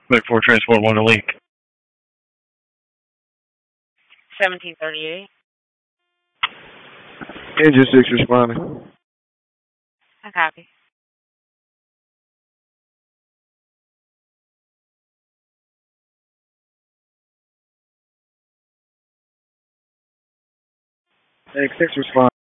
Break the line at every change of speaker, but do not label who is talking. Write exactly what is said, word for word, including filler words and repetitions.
Wait for transport one to leak.
seventeen thirty-eight.
Engine six responding.
I copy.
X six responding.